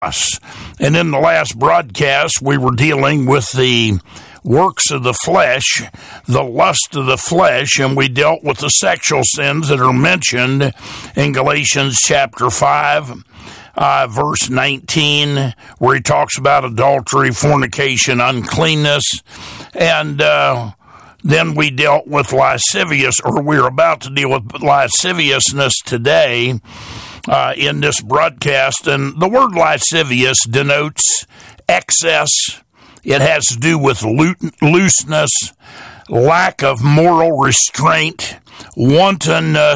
us. And in the last broadcast, we were dealing with the works of the flesh, the lust of the flesh, and we dealt with the sexual sins that are mentioned in Galatians chapter 5, verse 19, where he talks about adultery, fornication, uncleanness, and then we dealt with lascivious, or we're about to deal with lasciviousness today in this broadcast. And the word lascivious denotes excess. It has to do with looseness, lack of moral restraint, wantonness,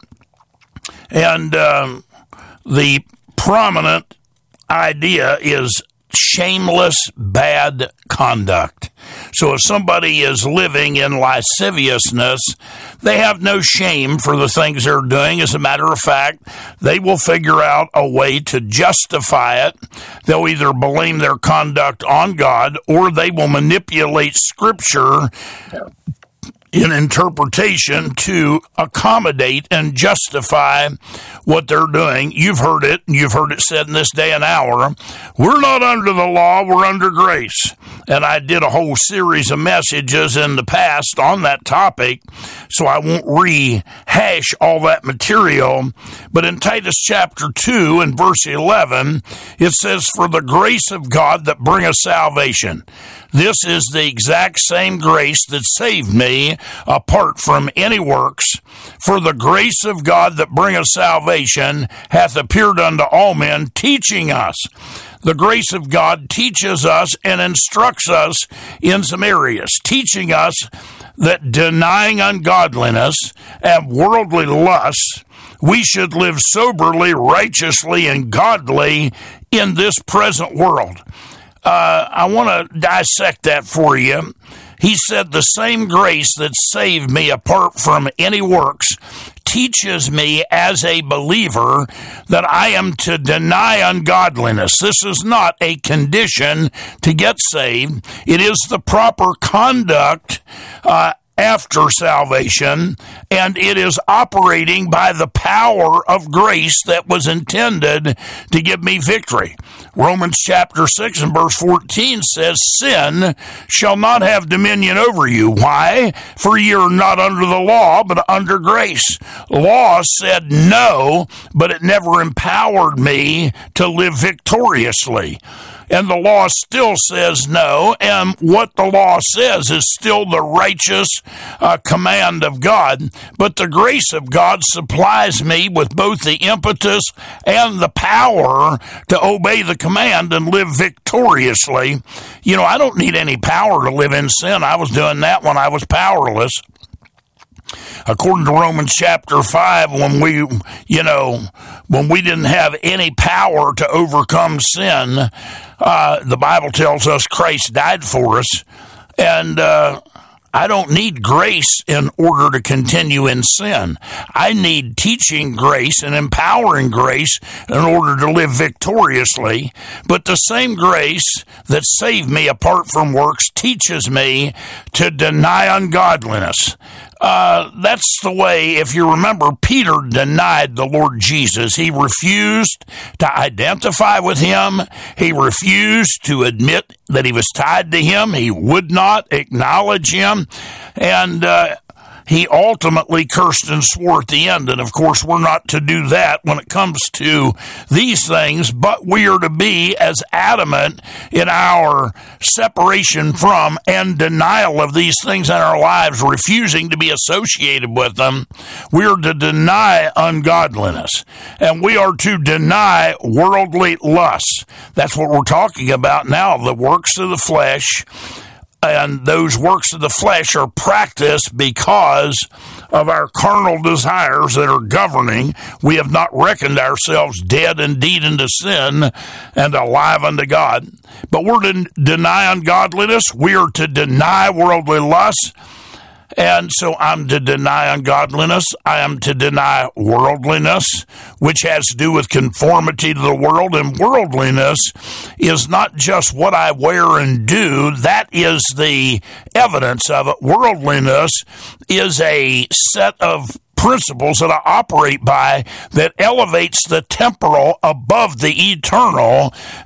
and the prominent idea is shameless bad conduct. So if somebody is living in lasciviousness, they have no shame for the things they're doing. As a matter of fact, they will figure out a way to justify it. They'll either blame their conduct on God, or they will manipulate Scripture in interpretation to accommodate and justify what they're doing. You've heard it said in this day and hour, we're not under the law, we're under grace. And I did a whole series of messages in the past on that topic, so I won't rehash all that material. But in Titus chapter 2 and verse 11, it says, for the grace of God that bringeth salvation. This is the exact same grace that saved me apart from any works. For the grace of God that bringeth salvation hath appeared unto all men, teaching us. The grace of God teaches us and instructs us in some areas, teaching us that denying ungodliness and worldly lusts, we should live soberly, righteously, and godly in this present world. I want to dissect that for you. He said, the same grace that saved me apart from any works teaches me as a believer that I am to deny ungodliness. This is not a condition to get saved. It is the proper conduct after salvation, and it is operating by the power of grace that was intended to give me victory. Romans chapter 6 and verse 14 says, sin shall not have dominion over you. Why? For ye are not under the law, but under grace. Law said no, but it never empowered me to live victoriously. And the law still says no, and what the law says is still the righteous command of God. But the grace of God supplies me with both the impetus and the power to obey the command and live victoriously. You know, I don't need any power to live in sin. I was doing that when I was powerless. According to Romans chapter 5, when we didn't have any power to overcome sin, the Bible tells us Christ died for us, and I don't need grace in order to continue in sin. I need teaching grace and empowering grace in order to live victoriously. But the same grace that saved me apart from works teaches me to deny ungodliness. That's the way, if you remember, Peter denied the Lord Jesus. He refused to identify with him. He refused to admit that he was tied to him. He would not acknowledge him. And he ultimately cursed and swore at the end. And of course, we're not to do that when it comes to these things, but we are to be as adamant in our separation from and denial of these things in our lives, refusing to be associated with them. We are to deny ungodliness, and we are to deny worldly lusts. That's what we're talking about now, the works of the flesh. And those works of the flesh are practiced because of our carnal desires that are governing. We have not reckoned ourselves dead indeed unto sin and alive unto God. But we're to deny ungodliness. We are to deny worldly lusts. And so I'm to deny ungodliness. I am to deny worldliness, which has to do with conformity to the world. And worldliness is not just what I wear and do. That is the evidence of it. Worldliness is a set of principles that I operate by that elevates the temporal above the eternal,